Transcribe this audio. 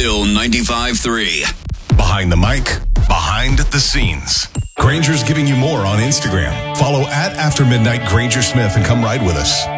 Bill 95.3. Behind the mic, behind the scenes. Granger's giving you more on Instagram. Follow @AfterMidnightGrangerSmith and come ride with us.